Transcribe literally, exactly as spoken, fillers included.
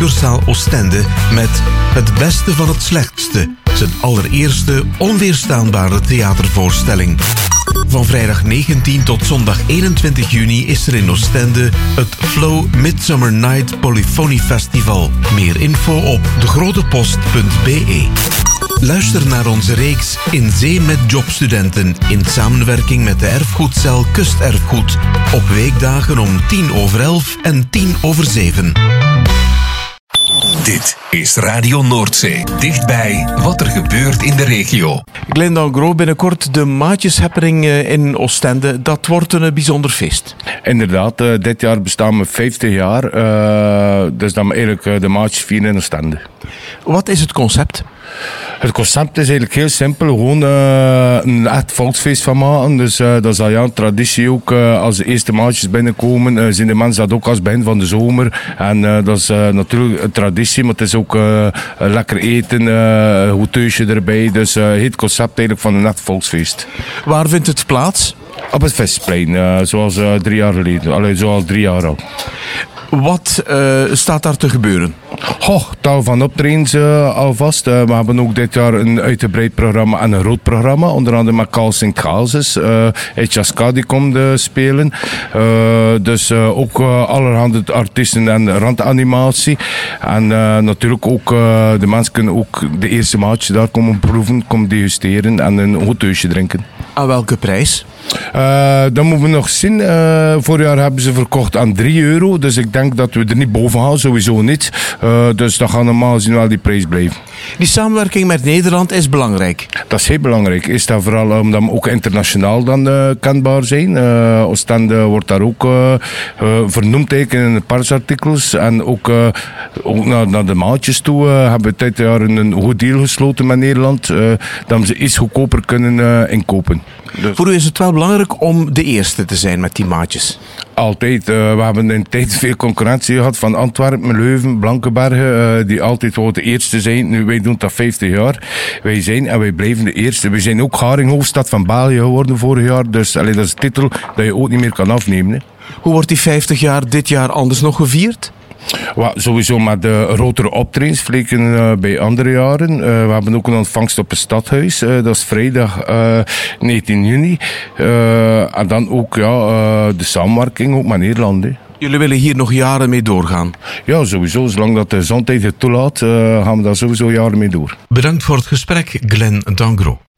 Cursaal Oostende met Het Beste van het Slechtste, zijn allereerste onweerstaanbare theatervoorstelling. Van vrijdag negentien tot zondag eenentwintig juni is er in Oostende het Flow Midsummer Night Polyphony Festival. Meer info op degrotepost punt b e. Luister naar onze reeks In Zee met Jobstudenten in samenwerking met de erfgoedcel Kusterfgoed op weekdagen om tien over elf en tien over zeven. Dit is Radio Noordzee. Dichtbij wat er gebeurt in de regio. Glenn Dangro, binnenkort de Maatjeshappening in Oostende. Dat wordt een bijzonder feest. Inderdaad, uh, dit jaar bestaan we vijftig jaar. Uh, dus dan eigenlijk uh, de Maatjes vieren in Oostende. Wat is het concept? Het concept is eigenlijk heel simpel. Gewoon uh, een echt volksfeest van maken. Dus uh, dat is al ja, een traditie ook. Uh, als de eerste maatjes binnenkomen, uh, zien de mensen dat ook als begin van de zomer. En uh, dat is uh, natuurlijk een traditie, maar het is ook uh, lekker eten, uh, een goed teusje erbij. Dus uh, het concept eigenlijk van een echt volksfeest. Waar vindt het plaats? Op het Vestplein, uh, zoals uh, drie jaar geleden. Allee, zoals drie jaar al. Wat uh, staat daar te gebeuren? Goh, tal van optredens uh, alvast. Uh, we hebben ook dit jaar een uitgebreid programma en een rood programma. Onder andere met Carl Sint-Gaalses. Uh, Etjaska die komt uh, spelen. Uh, dus uh, ook uh, allerhande artiesten en randanimatie. En uh, natuurlijk ook uh, de mensen kunnen ook de eerste maatje daar komen proeven, komen degusteren en een goed teusje drinken. Aan welke prijs? Uh, dat moeten we nog zien. Uh, vorig jaar hebben ze verkocht aan drie euro. Dus ik denk dat we er niet boven gaan, sowieso niet. Uh, dus dat gaat normaal gezien wel die prijs blijven. Die samenwerking met Nederland is belangrijk. Dat is heel belangrijk. Is dat vooral omdat we ook internationaal dan uh, kenbaar zijn. Uh, Oostende wordt daar ook uh, uh, vernoemd in de persartikels. En ook, uh, ook naar, naar de maatjes toe uh, hebben we dit jaar een goed deal gesloten met Nederland. Uh, dat we ze iets goedkoper kunnen uh, inkopen. Dus. Voor u is het wel belangrijk om de eerste te zijn met die maatjes? Altijd. Uh, we hebben in tijd veel concurrentie gehad van Antwerpen, Leuven, Blankenbergen, uh, die altijd wel de eerste zijn. Nu, wij doen dat vijftig jaar. Wij zijn en wij blijven de eerste. We zijn ook Haringhoofdstad van België geworden vorig jaar. Dus allee, dat is een titel dat je ook niet meer kan afnemen. Hè. Hoe wordt die vijftig jaar dit jaar anders nog gevierd? Well, sowieso met de grotere optredens vergeleken uh, bij andere jaren. Uh, we hebben ook een ontvangst op het stadhuis. Uh, dat is vrijdag uh, negentien juni. Uh, en dan ook ja, uh, de samenwerking ook met Nederland. Hè. Jullie willen hier nog jaren mee doorgaan? Ja, sowieso. Zolang dat de gezondheid het toelaat, uh, gaan we daar sowieso jaren mee door. Bedankt voor het gesprek, Glenn Dangro.